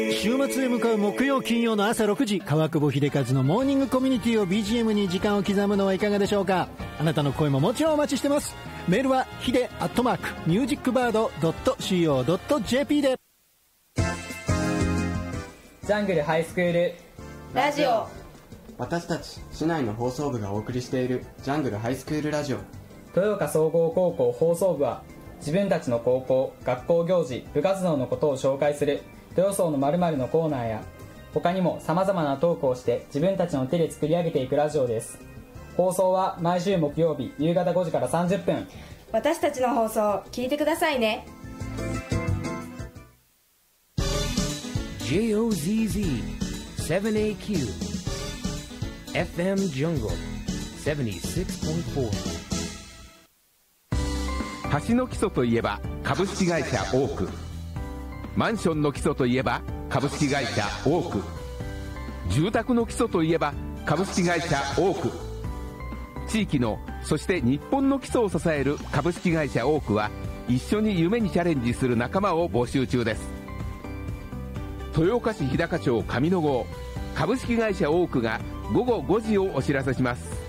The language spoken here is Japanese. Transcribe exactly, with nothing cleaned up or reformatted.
週末へ向かう木曜金曜の朝ろくじ、川久保秀和のモーニングコミュニティを ビージーエム に時間を刻むのはいかがでしょうか。あなたの声ももちろんお待ちしてます。メールはヒデアットマークミュージックバードドットシーオードットジェーピー で。 ジャングルハイスクールラジオ、 私たち市内の放送部がお送りしているジャングルハイスクールラジオ。 豊岡総合高校放送部は自分たちの高校、学校行事、部活動のことを紹介する豊荘の〇〇のコーナーや、他にも様々なトークをして自分たちの手で作り上げていくラジオです。放送は毎週木曜日夕方ごじからさんじゅっぷん。 私たちの放送聞いてくださいね。 ジェイオーゼットゼロ セブンエーキュー エフエム Jungle セブンティシックスポイントフォー。 橋の基礎といえば株式会社オーク、マンションの基礎といえば株式会社オーク、住宅の基礎といえば株式会社オーク、地域のそして日本の基礎を支える株式会社オークは、一緒に夢にチャレンジする仲間を募集中です。豊岡市日高町上野郷株式会社オークがごごごじをお知らせします。